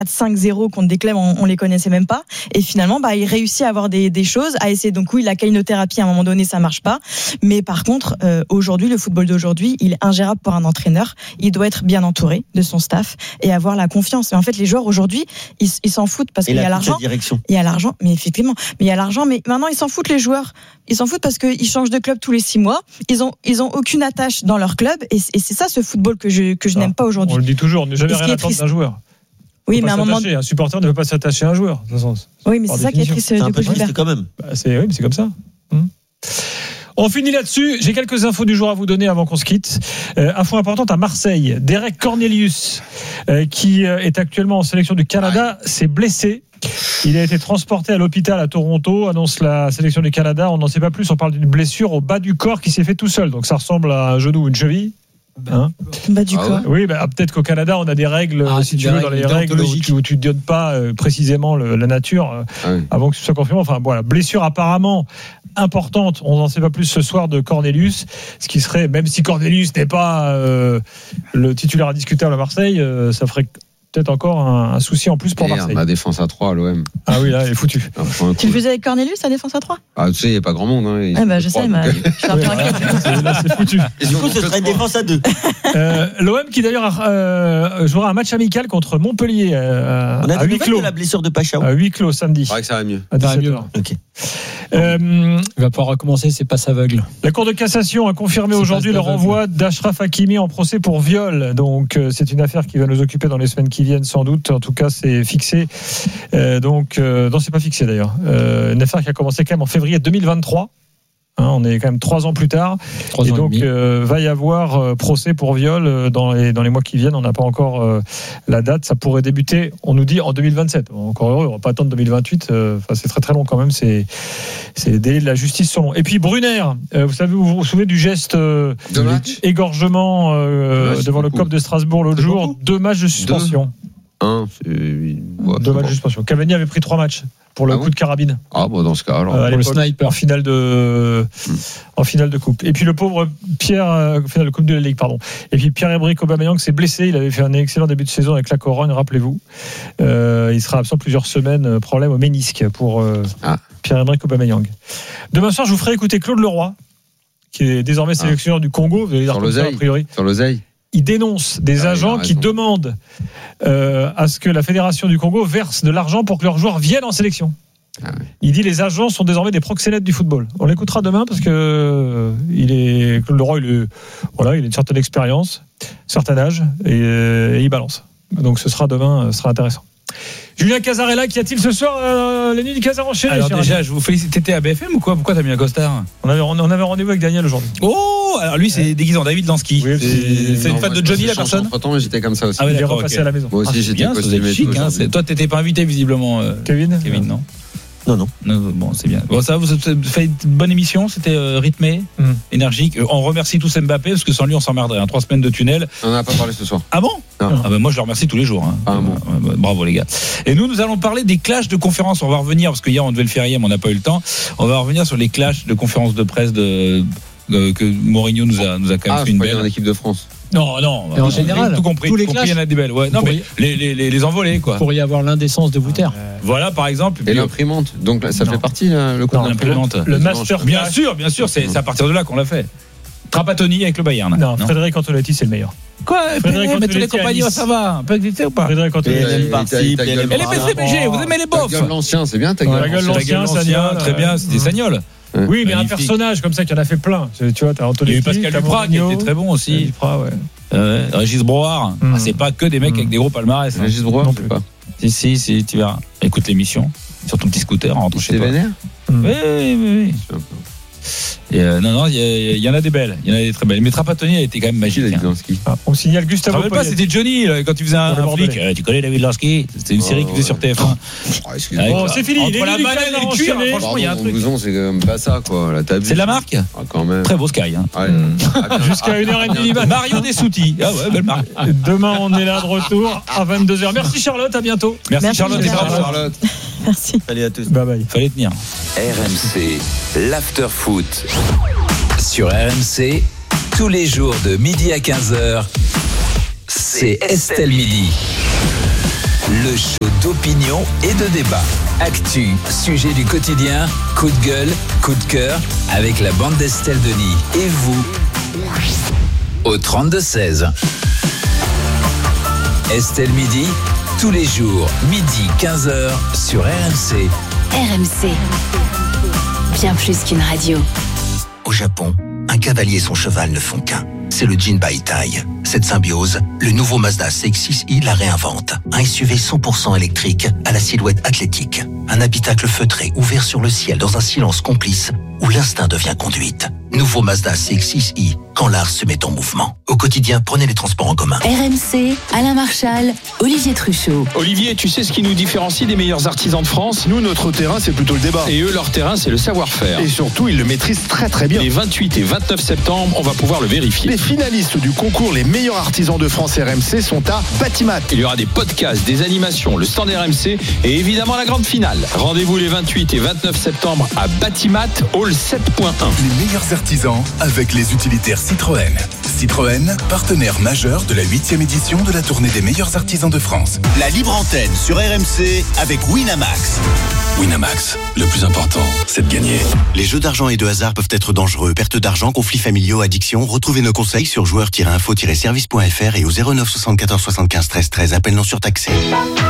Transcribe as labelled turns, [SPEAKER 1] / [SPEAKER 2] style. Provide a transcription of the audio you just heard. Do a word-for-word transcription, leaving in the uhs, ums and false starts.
[SPEAKER 1] cinq zéro contre des clubs, on, on les connaissait même pas. Et finalement, bah, il réussit à avoir des, des choses, à essayer. Donc oui, la caïnothérapie, à un moment donné, ça marche pas. Mais par contre, euh, aujourd'hui, le football d'aujourd'hui, il est ingérable pour un entraîneur. Il doit être bien entouré de son staff et avoir la confiance. Mais en fait, les joueurs aujourd'hui, ils, ils s'en foutent parce
[SPEAKER 2] et
[SPEAKER 1] qu'il y a
[SPEAKER 2] la
[SPEAKER 1] l'argent. Il y a l'argent, mais effectivement, mais il y a l'argent. Mais maintenant, ils s'en foutent les joueurs. Ils s'en foutent parce qu'ils changent de club tous les six mois. Ils ont, ils ont aucune attache dans leur club. Et, et c'est ça, ce football que je, que je ah, n'aime pas aujourd'hui.
[SPEAKER 3] On le dit toujours, ne jamais rien attendre d'un joueur.
[SPEAKER 1] Oui, mais à un moment.
[SPEAKER 3] Un supporter ne peut pas s'attacher à un joueur, de toute façon.
[SPEAKER 1] Oui, mais c'est ça qui est triste.
[SPEAKER 2] C'est un peu triste quand même.
[SPEAKER 3] Bah, c'est, oui, mais c'est comme ça. Hum. On finit là-dessus. J'ai quelques infos du jour à vous donner avant qu'on se quitte. Euh, info importante à Marseille. Derek Cornelius, euh, qui est actuellement en sélection du Canada, s'est blessé. Il a été transporté à l'hôpital à Toronto, annonce la sélection du Canada. On n'en sait pas plus. On parle d'une blessure au bas du corps qui s'est fait tout seul. Donc ça ressemble à un genou ou une cheville. Hein
[SPEAKER 1] bah du ah
[SPEAKER 3] ouais. Oui, bah, peut-être qu'au Canada on a des règles, ah, si tu veux, dans les règles où tu, où tu ne donnes pas euh, précisément le, la nature euh, ah oui. avant que ce soit confirmé. Enfin voilà, blessure apparemment importante, on n'en sait pas plus ce soir de Cornelius, ce qui serait, même si Cornelius n'est pas euh, le titulaire indiscutable à Marseille, euh, ça ferait peut-être encore un, un souci en plus pour
[SPEAKER 4] Merde,
[SPEAKER 3] Marseille.
[SPEAKER 4] La défense à trois à l'O M.
[SPEAKER 3] Ah oui, là, elle est foutue.
[SPEAKER 1] Alors, tu le faisais avec Cornelius, la défense à trois?
[SPEAKER 4] Ah, tu sais, il n'y a pas grand monde. Hein.
[SPEAKER 1] Ah bah, je sais, mais je suis un peu inquiète.
[SPEAKER 3] Là, c'est foutu.
[SPEAKER 2] Et du coup, ce serait une défense à deux.
[SPEAKER 3] Euh, L'O M qui d'ailleurs euh, jouera un match amical contre Montpellier euh,
[SPEAKER 2] On a
[SPEAKER 3] à huis clos.
[SPEAKER 2] De la blessure de Pachaou.
[SPEAKER 3] À huis clos samedi.
[SPEAKER 4] C'est vrai que ça va mieux.
[SPEAKER 3] À dix-sept heures.
[SPEAKER 2] Ok.
[SPEAKER 3] Euh,
[SPEAKER 5] il va pouvoir recommencer ses passes aveugles.
[SPEAKER 3] La Cour de cassation a confirmé c'est aujourd'hui le renvoi d'Achraf Hakimi en procès pour viol. Donc euh, c'est une affaire qui va nous occuper dans les semaines qui viennent sans doute. En tout cas, c'est fixé. Euh, donc euh, non, c'est pas fixé d'ailleurs. Euh, une affaire qui a commencé quand même en février deux mille vingt-trois. Hein, on est quand même trois ans plus tard.
[SPEAKER 5] Trois
[SPEAKER 3] et
[SPEAKER 5] ans
[SPEAKER 3] donc, il euh, va y avoir euh, procès pour viol euh, dans, les, dans les mois qui viennent. On n'a pas encore euh, la date. Ça pourrait débuter, on nous dit, en deux mille vingt-sept. Encore heureux, on ne va pas attendre deux mille vingt-huit. Euh, c'est très très long quand même. C'est, c'est les délais de la justice sont longs. Et puis Brunner, euh, vous savez, vous vous souvenez du geste euh,
[SPEAKER 4] de
[SPEAKER 3] égorgement euh, ouais, devant le C O P de Strasbourg l'autre jour. Beaucoup. Deux matchs de suspension.
[SPEAKER 4] Deux, Un, c'est... Ouais,
[SPEAKER 3] deux matchs de suspension. Cavani avait pris trois matchs pour le ah coup bon de carabine.
[SPEAKER 4] Ah bon, dans ce cas alors.
[SPEAKER 3] Euh, pour le sniper en finale de hmm. en finale de coupe. Et puis le pauvre Pierre euh, finale de coupe de la Ligue pardon. Et puis Pierre-Emerick Aubameyang s'est blessé, il avait fait un excellent début de saison avec la Corogne, rappelez-vous. Euh, il sera absent plusieurs semaines, problème au ménisque pour euh, ah. Pierre-Emerick Aubameyang. Demain soir, je vous ferai écouter Claude Leroy qui est désormais sélectionneur ah. du Congo, vous allez dire comme ça a priori.
[SPEAKER 4] Sur l'oseille.
[SPEAKER 3] Il dénonce des ah, agents qui demandent euh, à ce que la Fédération du Congo verse de l'argent pour que leurs joueurs viennent en sélection. Ah, oui. Il dit les agents sont désormais des proxénètes du football. On l'écoutera demain parce que euh, il est Claude Leroy, il est, voilà, il a une certaine expérience, un certain âge et, euh, et il balance. Donc ce sera demain, ce sera intéressant. Julien Cazarella, qu'y a-t-il ce soir euh, les nuits du Casar enchaînées?
[SPEAKER 6] Alors déjà, radio. Je vous félicite. T'étais à B F M ou quoi? Pourquoi t'as mis un costard?
[SPEAKER 3] On avait, on avait rendez-vous avec Daniel aujourd'hui.
[SPEAKER 6] Oh, alors lui c'est ouais. déguisé en David Lansky. Oui, c'est, c'est non, une fan de Johnny la personne.
[SPEAKER 4] Entre-temps, j'étais comme ça aussi.
[SPEAKER 3] Ah, ouais, il est repassé okay. à la maison.
[SPEAKER 4] Moi aussi, ah, j'étais costumé.
[SPEAKER 6] Chic, hein, toi, t'étais pas invité visiblement. Euh,
[SPEAKER 3] Kevin.
[SPEAKER 6] Kevin, non.
[SPEAKER 2] Non, non.
[SPEAKER 6] non bon, c'est bien. Bon, ça, vous avez fait une bonne émission, c'était euh, rythmé, mm. énergique. Euh, on remercie tous Mbappé, parce que sans lui, on s'emmerderait. Hein. Trois semaines de tunnel.
[SPEAKER 4] On n'en a pas parlé ce soir.
[SPEAKER 6] Ah bon? Ah ben moi, je le remercie tous les jours. Hein.
[SPEAKER 4] Ah bon.
[SPEAKER 6] euh, bah, bravo, les gars. Et nous, nous allons parler des clashs de conférences. On va revenir, parce qu'hier, on devait le faire hier, mais on n'a pas eu le temps. On va revenir sur les clashs de conférences de presse de, de, que Mourinho nous a, nous a quand même
[SPEAKER 4] ah,
[SPEAKER 6] fait une belle.
[SPEAKER 4] En équipe de France.
[SPEAKER 6] Non, non.
[SPEAKER 5] Et en général,
[SPEAKER 6] tout compris.
[SPEAKER 5] Tous les
[SPEAKER 6] compris, il y en a des belles. Ouais. Non, mais les, les, les, les envolées, quoi.
[SPEAKER 5] Pour y avoir l'indécence de Wouter.
[SPEAKER 6] Euh, voilà, par exemple.
[SPEAKER 4] Et l'imprimante. Donc, ça non. fait partie, là, le
[SPEAKER 6] cours d'imprimante.
[SPEAKER 3] Le, le master.
[SPEAKER 6] Bien sûr, bien sûr. C'est, c'est à partir de là qu'on l'a fait. Trapattoni avec le Bayern.
[SPEAKER 3] Non, non. Frédéric Antonetti, c'est le meilleur.
[SPEAKER 6] Quoi? Frédéric mais tous les compagnons, ça va. Un peu existé ou pas?
[SPEAKER 3] Frédéric Antonetti.
[SPEAKER 6] Et les P C B G, vous aimez les bofs?
[SPEAKER 4] Ta gueule l'ancien, c'est bien ta
[SPEAKER 3] gueule. Ta gueule l'ancien, Sagnol.
[SPEAKER 6] Très bien, c'était Sagnol.
[SPEAKER 3] Oui, mais un personnage comme ça qui en a fait plein. Tu vois, t'as Antonetti.
[SPEAKER 6] Il y a eu Pascal Duprat qui était très bon aussi.
[SPEAKER 3] Duprat, ouais.
[SPEAKER 6] Euh, Régis Broard, mmh. ah, c'est pas que des mecs mmh. avec des gros palmarès.
[SPEAKER 4] Régis hein. Broard, non plus pas.
[SPEAKER 6] Si, si, si, tu verras. Écoute l'émission sur ton petit scooter en rentrant chez toi.
[SPEAKER 4] C'est vénère
[SPEAKER 6] mmh. Oui, oui, oui. oui. Et euh, non, non, il y, y en a des belles, il y en a des très belles. Mais Trapattoni a été quand même magique. Hein.
[SPEAKER 3] Ah, on signale Gustavo.
[SPEAKER 6] Je ne rappelle pas, c'était Johnny là, quand tu faisais un, un flic. Euh, tu connais David Lansky? C'était une oh, série qui faisait sur T F un.
[SPEAKER 4] Oh, excuse-moi.
[SPEAKER 3] Bon, c'est fini.
[SPEAKER 6] Entre la banane et le cuir, franchement, il y a un truc.
[SPEAKER 4] C'est quand même pas ça, quoi. Là,
[SPEAKER 6] c'est de la marque.
[SPEAKER 4] Ah, quand même.
[SPEAKER 6] Très beau Sky. Hein.
[SPEAKER 4] Ouais. Mmh.
[SPEAKER 3] Jusqu'à une heure trente.
[SPEAKER 6] Mario Dessouti. Ah ouais, belle marque.
[SPEAKER 3] Demain, on est là de retour à vingt-deux heures. Merci Charlotte, à bientôt.
[SPEAKER 6] Merci, Merci Charlotte.
[SPEAKER 4] Charlotte.
[SPEAKER 1] Merci.
[SPEAKER 2] Salut à tous.
[SPEAKER 3] Bye bye.
[SPEAKER 6] Fallait tenir.
[SPEAKER 7] R M C, l'after foot. Sur R M C, tous les jours de midi à quinze heures, c'est Estelle Midi. le show d'opinion et de débat. Actu, sujet du quotidien, coup de gueule, coup de cœur, avec la bande d'Estelle Denis. Et vous, au trente-deux seize. Estelle Midi, tous les jours, midi quinze heures sur R M C.
[SPEAKER 8] R M C, bien plus qu'une radio.
[SPEAKER 9] Au Japon, un cavalier et son cheval ne font qu'un. C'est le Jinbaitai. Cette symbiose, le nouveau Mazda C X six i la réinvente. Un S U V cent pour cent électrique à la silhouette athlétique. Un habitacle feutré ouvert sur le ciel dans un silence complice où l'instinct devient conduite. Nouveau Mazda C X six i, quand l'art se met en mouvement. Au quotidien, prenez les transports en commun.
[SPEAKER 8] R M C, Alain Marchal, Olivier Truchot.
[SPEAKER 10] Olivier, tu sais ce qui nous différencie des meilleurs artisans de France ?
[SPEAKER 11] Nous, notre terrain, c'est plutôt le débat.
[SPEAKER 10] Et eux, leur terrain, c'est le savoir-faire.
[SPEAKER 11] Et surtout, ils le maîtrisent très très bien.
[SPEAKER 10] Les vingt-huit et vingt-neuf septembre, on va pouvoir le vérifier.
[SPEAKER 11] Les finalistes du concours Les meilleurs artisans de France R M C sont à Batimat.
[SPEAKER 10] Il y aura des podcasts, des animations, le stand R M C et évidemment la grande finale. Rendez-vous les vingt-huit et vingt-neuf septembre à Batimat, hall sept point un.
[SPEAKER 12] Les meilleurs artisans avec les utilitaires Citroën. Citroën, partenaire majeur de la huitième édition de la tournée des meilleurs artisans de France.
[SPEAKER 13] La libre antenne sur R M C avec Winamax.
[SPEAKER 12] Winamax, le plus important, c'est de gagner.
[SPEAKER 13] Les jeux d'argent et de hasard peuvent être dangereux. Perte d'argent, conflits familiaux, addiction. Retrouvez nos conseils sur joueurs tiret info tiret service point f r et au zéro neuf soixante-quatorze soixante-quinze treize treize. Appel non surtaxé.